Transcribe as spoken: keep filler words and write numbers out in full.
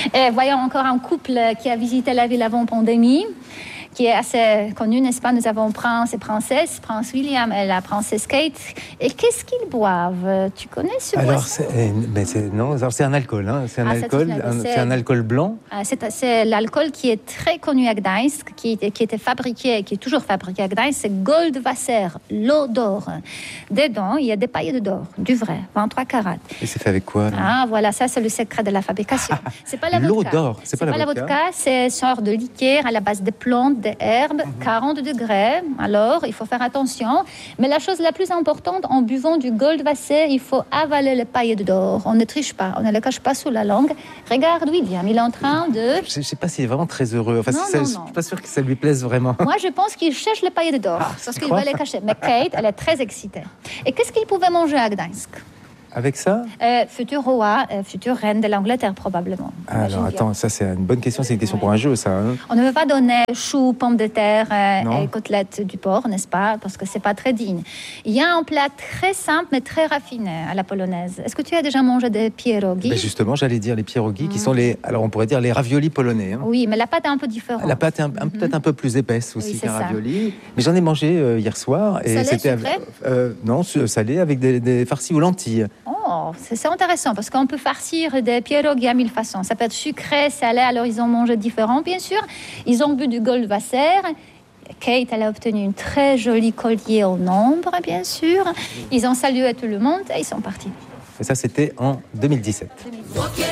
Et voyons encore un couple qui a visité la ville avant pandémie, qui est assez connu, n'est-ce pas? Nous avons prince et princesse, prince William et la princesse Kate. Et qu'est-ce qu'ils boivent? Tu connais ce Alors, boisson? c'est, mais c'est, non, alors c'est un alcool, hein. c'est un Ah, c'est alcool, tout, un- c'est- c'est un alcool blanc. Ah, C'est, c'est l'alcool qui est très connu à Gdańsk, qui, qui était fabriqué, qui est toujours fabriqué à Gdańsk, c'est Goldwasser, l'eau d'or. Dedans, il y a des paillettes d'or, du vrai, vingt-trois carats. Et c'est fait avec quoi là Ah, voilà, ça c'est le secret de la fabrication. C'est pas la L'eau vodka. d'or, c'est pas la vodka. vodka, c'est une sorte de liqueur à la base de plantes, des herbes, quarante degrés. Alors, il faut faire attention. Mais la chose la plus importante, en buvant du Goldwasser, il faut avaler les paillettes d'or. On ne triche pas, on ne les cache pas sous la langue. Regarde William, il est en train de... Je ne sais pas s'il est vraiment très heureux. Enfin, Non, c'est- non, je non. suis pas sûr que ça lui plaise vraiment. Moi, je pense qu'il cherche les paillettes d'or, Ah, parce tu qu'il crois va les cacher. Mais Kate, elle est très excitée. Et qu'est-ce qu'il pouvait manger à Gdańsk? Avec ça euh, Futur roi, euh, future reine de l'Angleterre, probablement. Imagine Alors bien. attends, ça c'est une bonne question, c'est une question Ouais. pour un jeu ça. hein. On ne veut pas donner choux, pommes de terre euh, Non. et côtelettes du porc, n'est-ce pas? Parce que c'est pas très digne. Il y a un plat très simple mais très raffiné à la polonaise. Est-ce que tu as déjà mangé des pierogi? Ben justement, j'allais dire les pierogi qui sont les, alors on pourrait dire les raviolis polonais. hein. Oui, mais la pâte est un peu différente. La pâte est un- un- peut-être un peu plus épaisse aussi Oui, c'est qu'un ça. ravioli. Mais j'en ai mangé euh, hier soir. Et Salé, c'était sucré avec- euh, Non, su- salé avec des, des farcis aux lentilles. Oh, c'est c'est intéressant parce qu'on peut farcir des pierogi à mille façons. Ça peut être sucré, salé, alors ils ont mangé différent, bien sûr. Ils ont bu du Goldwasser. Kate, elle a obtenu une très jolie collier au nombre, bien sûr. Ils ont salué tout le monde et ils sont partis. Et ça, c'était en deux mille dix-sept.